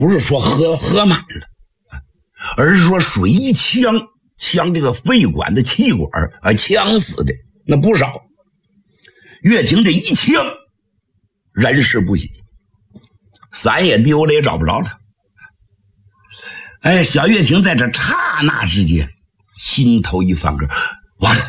不是说喝满了，而是说水一呛这个肺管的气管呛死的那不少。岳霆这一呛，人事不省，伞也丢了，也找不着了。小岳霆在这刹那之间，心头一翻个，完了，